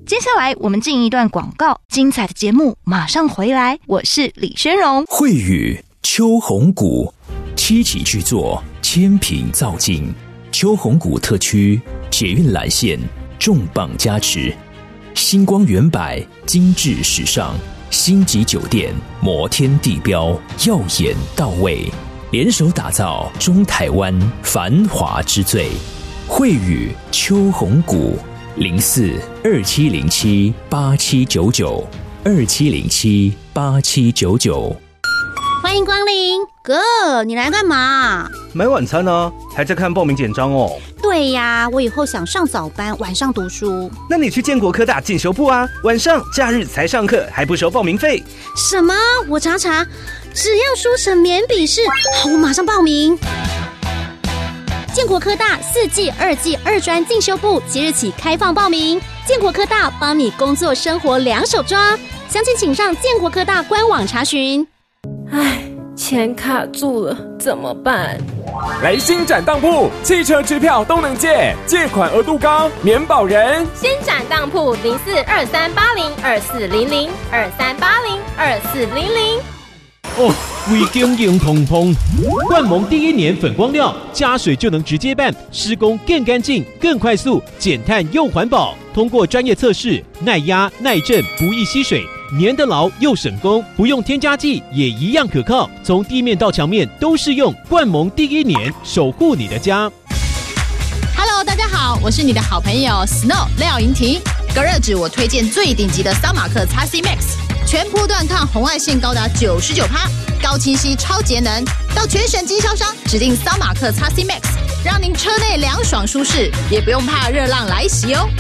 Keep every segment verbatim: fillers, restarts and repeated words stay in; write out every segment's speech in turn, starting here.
接下来我们进一段广告，精彩的节目马上回来。我是李宣荣。 慧宇秋红谷七期巨作，千品造境，秋红谷特区捷运蓝线重磅加持，星光远百精致时尚，星级酒店摩天地标耀眼到位，联手打造中台湾繁华之最。慧宇秋红谷零四二七零七八七九九二七零七八七九九。 欢迎光临，哥，你来干嘛？ 买晚餐啊，还在看报名简章哦。 对呀，我以后想上早班，晚上读书。 那你去建国科大进修部啊，晚上假日才上课，还不收报名费。 什么？我查查，只要书审免笔试，好，我马上报名。建国科大四季、二季、二专进修部即日起开放报名，建国科大帮你工作生活两手抓，详情请上建国科大官网查询。 唉，钱卡住了，怎么办？ 来新展当铺，汽车支票都能借，借款额度高，免保人。 新展当铺零四二三八零二四零零二三八零二四零零。 哦，微经营通通，冠盟第一年粉光料加水就能直接办，施工更干净、更快速，减碳又环保。通过专业测试，耐压、耐震，不易吸水，粘得牢又省工，不用添加剂也一样可靠。从地面到墙面都适用。冠盟第一年，守护你的家。 Hello， 大家好，我是你的好朋友 Snow 廖莹婷。隔热纸我推荐最顶级的桑马克 X C Max。全波段抗红外线高达 百分之九十九， 高清晰超节能，到全省经销商指定桑马克 X C Max， 让您车内凉爽舒适，也不用怕热浪来袭哦。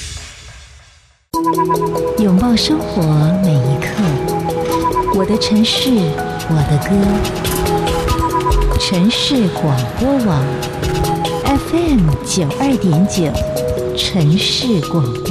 拥抱生活每一刻，我的城市，我的歌。城市广播网 F M 九二点九，城市广播。